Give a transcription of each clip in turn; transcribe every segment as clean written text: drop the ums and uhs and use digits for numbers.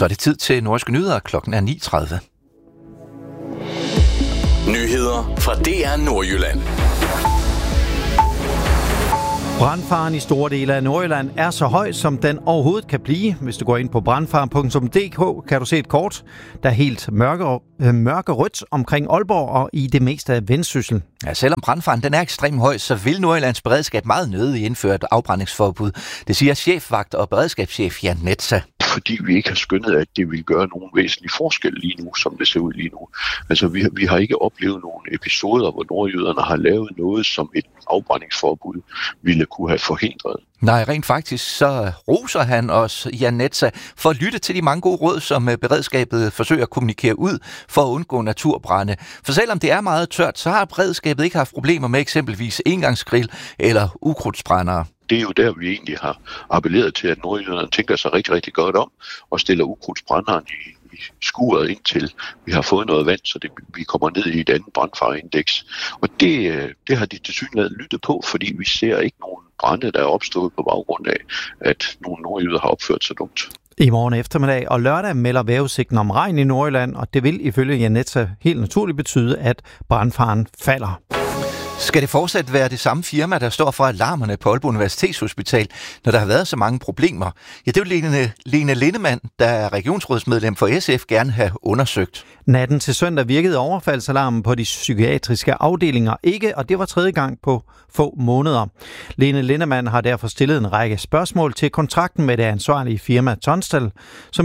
Så er det tid til Nordiske Nyheder. Klokken er 9:30. Nyheder fra DR Nordjylland. Brandfaren i store dele af Nordjylland er så høj, som den overhovedet kan blive. Hvis du går ind på brandfaren.dk, kan du se et kort, der er helt mørkerødt omkring Aalborg og i det meste af Vendsyssel. Ja, selvom brandfaren den er ekstremt høj, så vil Nordjyllands beredskab meget nødig indføre et afbrændingsforbud. Det siger chefvagt og beredskabschef Jan Netza. Fordi vi ikke har skønnet, at det vil gøre nogen væsentlig forskel lige nu, som det ser ud lige nu. Altså, vi har ikke oplevet nogle episoder, hvor nordjyderne har lavet noget, som et afbrændingsforbud ville kunne have forhindret. Nej, rent faktisk så roser han os, Jan Netza, for at lytte til de mange gode råd, som beredskabet forsøger at kommunikere ud for at undgå naturbrande. For selvom det er meget tørt, så har beredskabet ikke haft problemer med eksempelvis engangsgrill eller ukrudtsbrændere. Det er jo der, vi egentlig har appelleret til, at nordjyderne tænker sig rigtig, rigtig godt om og stiller ukrudtsbrænderen i skuret indtil vi har fået noget vand, så vi kommer ned i et andet brandfareindeks. Og det har de tilsyneladende lyttet på, fordi vi ser ikke nogen brande, der er opstået på baggrund af, at nogle nordjyder har opført sig dumt. I morgen eftermiddag og lørdag melder vejrudsigten om regn i Nordjylland, og det vil ifølge Jan Netza helt naturligt betyde, at brandfaren falder. Skal det fortsat være det samme firma, der står for alarmerne på Aalborg Universitetshospital, når der har været så mange problemer? Ja, det vil Lene Lindemann, der er regionsrådsmedlem for SF, gerne have undersøgt. Natten til søndag virkede overfaldsalarmen på de psykiatriske afdelinger ikke, og det var tredje gang på få måneder. Lene Lindemann har derfor stillet en række spørgsmål til kontrakten med det ansvarlige firma Tonstal, som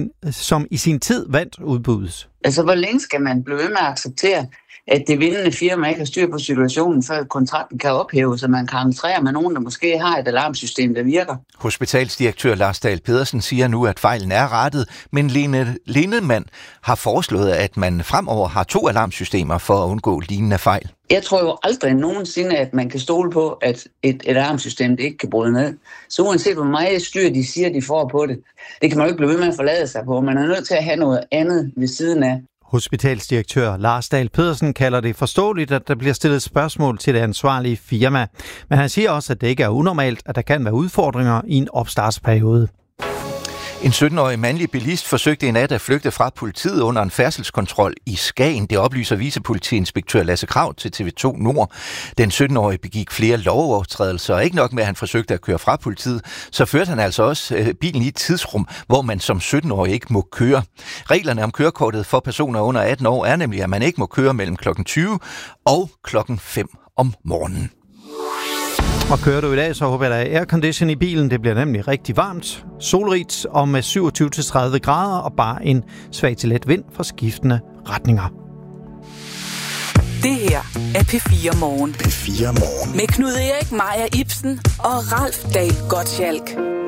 i sin tid vandt udbuddet. Altså, hvor længe skal man blive ved med at acceptere, at det vindende firma ikke har styr på situationen, før kontrakten kan ophæves, så man kan entrere med nogen, der måske har et alarmsystem, der virker? Hospitalsdirektør Lars Dahl Pedersen siger nu, at fejlen er rettet, men Lene Lindemann har foreslået, at man fremover har 2 alarmsystemer for at undgå lignende fejl. Jeg tror jo aldrig nogensinde, at man kan stole på, at et alarmsystem det ikke kan bryde ned. Så uanset hvor meget styr de siger, de får på det, det kan man jo ikke blive ved med at forlade sig på. Man er nødt til at have noget andet ved siden af. Hospitalsdirektør Lars Dahl Pedersen kalder det forståeligt, at der bliver stillet spørgsmål til det ansvarlige firma. Men han siger også, at det ikke er unormalt, at der kan være udfordringer i en opstartsperiode. En 17-årig mandlig bilist forsøgte i nat at flygte fra politiet under en færdselskontrol i Skagen. Det oplyser vicepolitiinspektør Lasse Krav til TV2 Nord. Den 17-årige begik flere lovovertrædelser, og ikke nok med, at han forsøgte at køre fra politiet, så førte han altså også bilen i et tidsrum, hvor man som 17-årig ikke må køre. Reglerne om kørekortet for personer under 18 år er nemlig, at man ikke må køre mellem kl. 20 og kl. 5 om morgenen. Og kører du i dag, så håber jeg, der er aircondition i bilen. Det bliver nemlig rigtig varmt, solrigt og med 27-30 grader og bare en svag til let vind fra skiftende retninger. Det her er P4 Morgen. P4 Morgen. Med Knud Erik, Maja Ibsen og Ralf Dahl Gottschalk.